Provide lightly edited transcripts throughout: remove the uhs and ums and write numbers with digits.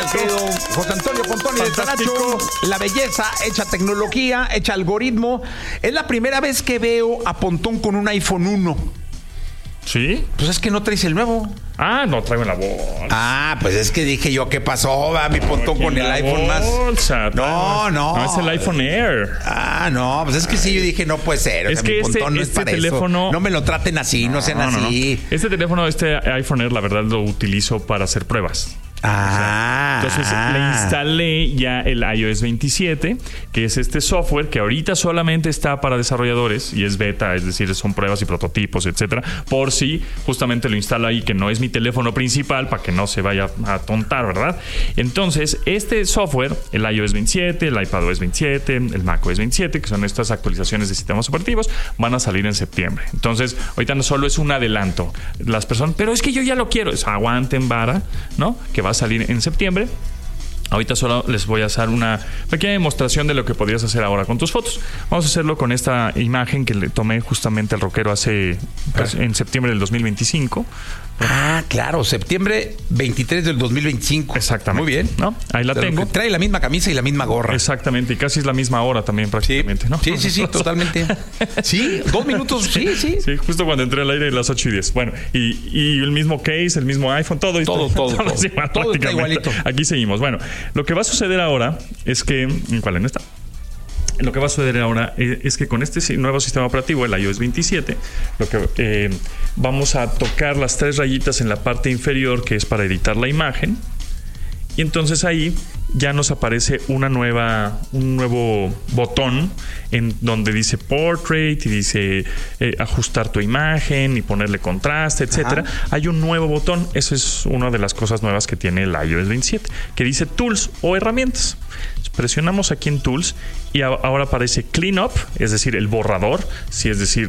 querido José Antonio Pontoni de Tanacho. La belleza hecha tecnología, hecha algoritmo. Es la primera vez que veo a Pontón con un iPhone 1. ¿Sí? Pues es que no traes el nuevo. Ah, no traigo en la bolsa. Ah, pues es que dije yo, ¿qué pasó? Va mi Pontón con el iPhone bolsa, más. No. No, es el iPhone Air. Ah, no, pues es que sí, yo dije, no puede ser. Es que mi Pontón no es para teléfono... eso. No me lo traten así, no sean así. No. Este teléfono, este iPhone Air, la verdad lo utilizo para hacer pruebas. Entonces le instalé ya el iOS 27, que es este software que ahorita solamente está para desarrolladores y es beta, es decir, son pruebas y prototipos, etcétera. Por si justamente lo instalo ahí, que no es mi teléfono principal, para que no se vaya a tontar, ¿verdad? Entonces, este software, el iOS 27, el iPadOS 27, el macOS 27, que son estas actualizaciones de sistemas operativos, van a salir en septiembre. Entonces, ahorita no solo es un adelanto. Las personas, pero es que yo ya lo quiero. Aguanten vara, ¿no? Que va a salir en septiembre. Ahorita solo les voy a hacer una pequeña demostración de lo que podrías hacer ahora con tus fotos. Vamos a hacerlo con esta imagen que le tomé justamente al rockero en septiembre del 2025. Ah, claro, septiembre 23 del 2025. Exactamente. Muy bien. ¿No? Ahí la tengo. Trae la misma camisa y la misma gorra. Y casi es la misma hora también prácticamente, ¿no? Sí, totalmente. Sí, 2 minutos, sí. Sí, justo cuando entré al aire a las 8:10. Bueno, y el mismo case, el mismo iPhone, todo está igualito. Aquí seguimos. Bueno, lo que va a suceder ahora es que... ¿Cuál no está? Lo que va a suceder ahora es que con este nuevo sistema operativo, el iOS 27, vamos a tocar las 3 rayitas en la parte inferior, que es para editar la imagen. Y entonces ahí ya nos aparece un nuevo botón en donde dice Portrait y dice ajustar tu imagen y ponerle contraste, etcétera. Hay un nuevo botón. Eso es una de las cosas nuevas que tiene el iOS 27, que dice Tools o herramientas. Presionamos aquí en Tools y ahora aparece Clean Up, es decir, el borrador. Si es decir,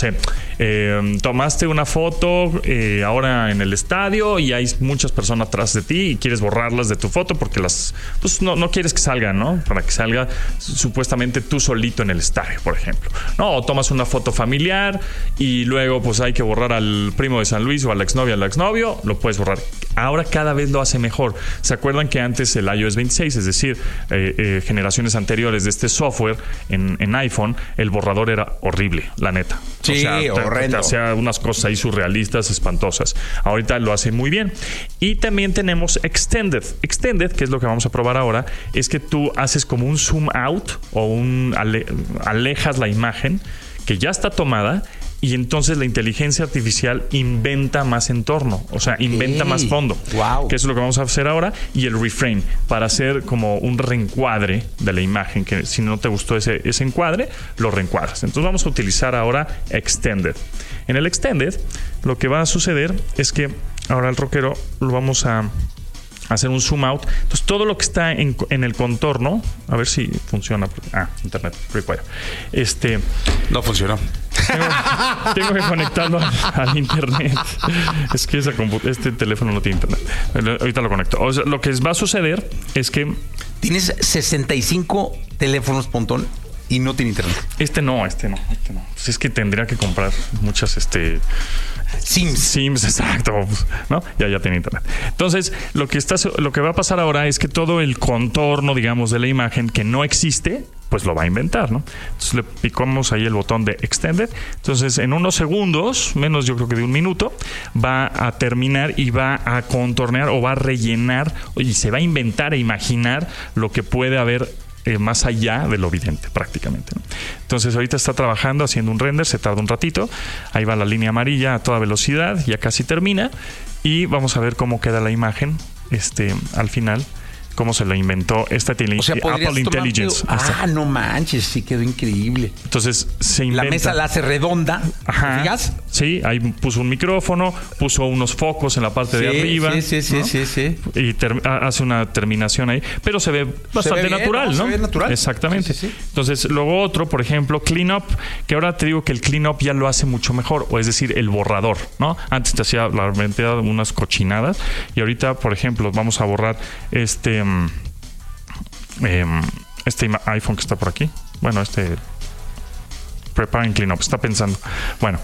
tomaste una foto ahora en el estadio y hay muchas personas atrás de ti y quieres borrarlas de tu foto porque no quieres que salgan, ¿no? Para que salga supuestamente tú solito en el estadio, por ejemplo. ¿No? O tomas una foto familiar y luego pues hay que borrar al primo de San Luis o a la exnovia, al exnovio, lo puedes borrar. Ahora cada vez lo hace mejor. ¿Se acuerdan que antes el iOS 26, es decir, generaciones anteriores de este software en iPhone, el borrador era horrible, la neta? Sí, horrendo. Te hacía unas cosas ahí surrealistas, espantosas. Ahorita lo hace muy bien. Y también tenemos Extended. Extended, que es lo que vamos a probar ahora, es que tú haces como un zoom out o alejas la imagen que ya está tomada. Y entonces la inteligencia artificial inventa más entorno, o sea, inventa más fondo. Wow. Que eso es lo que vamos a hacer ahora. Y el reframe, para hacer como un reencuadre de la imagen, que si no te gustó ese encuadre, lo reencuadras. Entonces vamos a utilizar ahora Extended. En el Extended, lo que va a suceder es que ahora el rockero lo vamos a hacer un zoom out. Entonces todo lo que está en el contorno, a ver si funciona. Internet require. No funcionó. Tengo que conectarlo al internet. Es que este teléfono no tiene internet. Ahorita lo conecto. O sea, lo que va a suceder es que tienes 65 teléfonos, Pontón, y no tiene internet. Este no. Pues es que tendría que comprar muchas Sims, exacto, ¿no? Ya tiene internet. Entonces, lo que va a pasar ahora es que todo el contorno, digamos, de la imagen que no existe, pues lo va a inventar, ¿no? Entonces le picamos ahí el botón de Extended. Entonces, en unos segundos, menos yo creo que de un minuto, va a terminar y va a contornear o va a rellenar y se va a inventar e imaginar lo que puede haber más allá de lo evidente, prácticamente, ¿no? Entonces ahorita está trabajando, haciendo un render, se tarda un ratito. Ahí va la línea amarilla a toda velocidad, ya casi termina. Y vamos a ver cómo queda la imagen al final, cómo se lo inventó esta Apple Intelligence. No manches, sí quedó increíble. Entonces se inventa. La mesa la hace redonda. Ajá. ¿Fijas? Sí, ahí puso un micrófono, puso unos focos en la parte de arriba. Sí. Y hace una terminación ahí, pero se ve bastante natural, ¿no? Se ve natural. Exactamente. Sí. Entonces, luego otro, por ejemplo, Clean Up, que ahora te digo que el Clean Up ya lo hace mucho mejor, o es decir, el borrador, ¿no? Antes te hacía realmente unas cochinadas y ahorita, por ejemplo, vamos a borrar este iPhone que está por aquí. Bueno, preparen cleanup, está pensando. Bueno,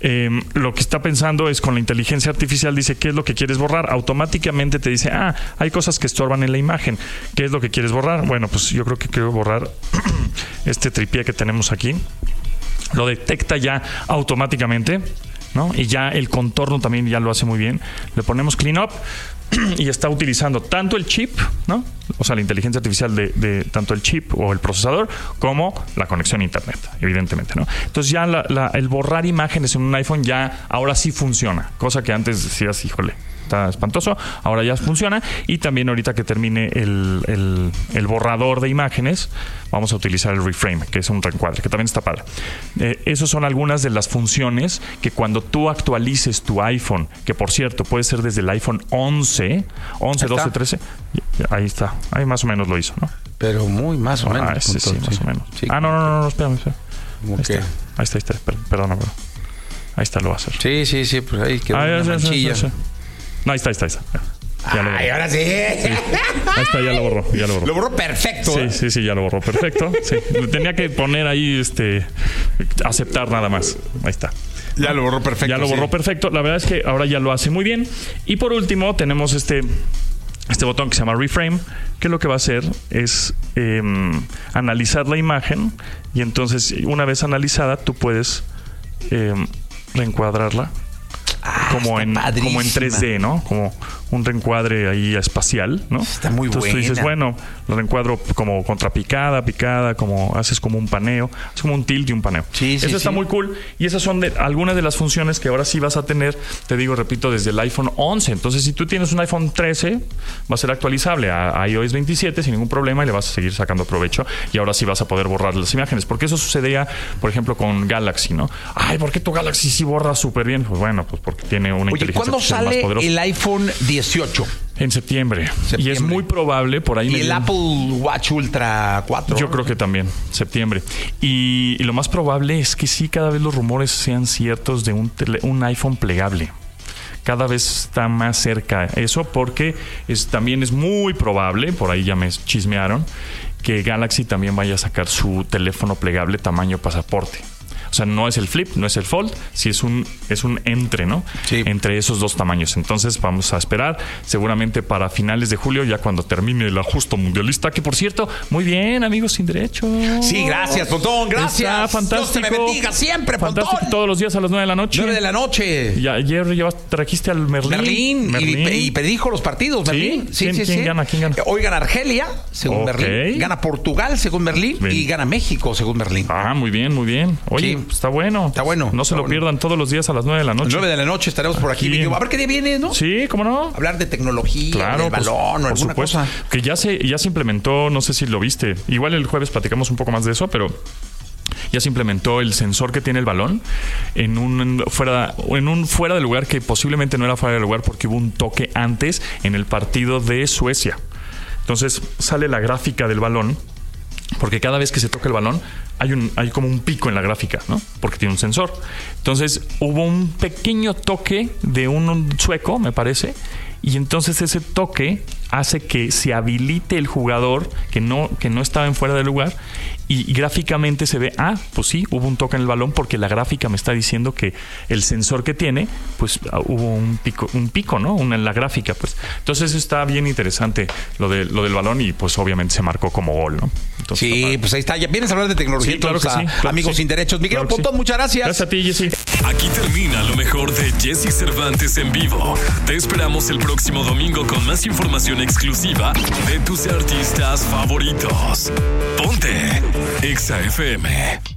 lo que está pensando es con la inteligencia artificial, dice qué es lo que quieres borrar. Automáticamente te dice, hay cosas que estorban en la imagen. ¿Qué es lo que quieres borrar? Bueno, pues yo creo que quiero borrar este tripié que tenemos aquí. Lo detecta ya automáticamente, ¿no? Y ya el contorno también ya lo hace muy bien. Le ponemos cleanup y está utilizando tanto el chip, ¿no? O sea, la inteligencia artificial de tanto el chip o el procesador como la conexión a internet, evidentemente, ¿no? Entonces ya el borrar imágenes en un iPhone ya ahora sí funciona, cosa que antes decías, híjole, está espantoso, ahora ya funciona. Y también ahorita que termine el borrador de imágenes, vamos a utilizar el reframe, que es un reencuadre, que también está padre. Esas son algunas de las funciones que cuando tú actualices tu iPhone, que por cierto puede ser desde el iPhone 11, 12, 13, ahí está, ahí más o menos lo hizo, ¿no? Pero muy más o menos. Sí, más o menos. Sí, no, espérame. Okay. Ahí está, perdona, bro. Ahí está, lo va a hacer. Sí, pues ahí quedó una manchilla. Sí. No, ahí está. Ay, ahora sí. Ahí está, ya lo borró. Lo borró perfecto. Sí, ya lo borró perfecto. Sí. Tenía que poner ahí aceptar nada más. Ahí está. Ya lo borró perfecto. Ya lo borró perfecto. La verdad es que ahora ya lo hace muy bien. Y por último, tenemos este botón que se llama Reframe, que lo que va a hacer es analizar la imagen. Y entonces, una vez analizada, tú puedes reencuadrarla. Como en 3D, ¿no? Como un reencuadre ahí espacial, ¿no? Está muy bueno. Entonces tú dices, bueno, lo reencuadro como contrapicada, como haces como un paneo, es como un tilt y un paneo. Eso está muy cool. Y esas son algunas de las funciones que ahora sí vas a tener, te digo, repito, desde el iPhone 11. Entonces, si tú tienes un iPhone 13, va a ser actualizable a iOS 27 sin ningún problema y le vas a seguir sacando provecho. Y ahora sí vas a poder borrar las imágenes. Porque eso sucedía, por ejemplo, con Galaxy, ¿no? Ay, ¿por qué tu Galaxy sí borra súper bien? Pues bueno, pues porque tiene una inteligencia artificial más poderosa. ¿Cuándo sale el iPhone 18? En septiembre. Y es muy probable por ahí. ¿Y el Apple Watch Ultra 4? Yo creo que también, septiembre. Y lo más probable es que sí, cada vez los rumores sean ciertos de un iPhone plegable. Cada vez está más cerca eso, porque también es muy probable, por ahí ya me chismearon, que Galaxy también vaya a sacar su teléfono plegable tamaño pasaporte. O sea, no es el Flip, no es el Fold, sí es un entre, ¿no? Sí. Entre esos dos tamaños. Entonces vamos a esperar seguramente para finales de julio, ya cuando termine el ajuste mundialista, que por cierto, muy bien, amigos sin derecho. Sí, gracias, Pontón, gracias. Está fantástico. Dios te me bendiga siempre, Pontón. Fantástico, todos los días a las 9 de la noche. 9 de la noche. Y ayer trajiste al Merlín. Y predijo los partidos, Merlín. Sí. ¿Quién gana? Hoy gana Argelia, según Merlín. Gana Portugal, según Merlín. Bien. Y gana México, según Merlín. Muy bien. Oye, Está bueno. No se lo pierdan todos los días a las 9 de la noche. 9 de la noche estaremos por aquí. A ver qué día viene, ¿no? Sí, ¿cómo no? Hablar de tecnología, del balón o alguna cosa. Que ya se implementó, no sé si lo viste. Igual el jueves platicamos un poco más de eso, pero ya se implementó el sensor que tiene el balón en un fuera de lugar, que posiblemente no era fuera de lugar porque hubo un toque antes en el partido de Suecia. Entonces sale la gráfica del balón, porque cada vez que se toca el balón hay como un pico en la gráfica, ¿no? Porque tiene un sensor. Entonces hubo un pequeño toque de un sueco, me parece, y entonces ese toque hace que se habilite el jugador que no estaba en fuera de lugar, y gráficamente se ve, pues sí, hubo un toque en el balón, porque la gráfica me está diciendo que el sensor que tiene, pues hubo un pico, ¿no? En la gráfica, pues. Entonces eso está bien interesante, lo del balón, y pues obviamente se marcó como gol, ¿no? Entonces, sí, pues ahí está. Ya vienes a hablar de tecnología, claro que sí, amigos sin derechos. Miguel Pontón, muchas gracias. Gracias a ti, Jessy. Aquí termina lo mejor de Jessy Cervantes en vivo. Te esperamos el próximo domingo con más información exclusiva de tus artistas favoritos. Ponte Exa FM.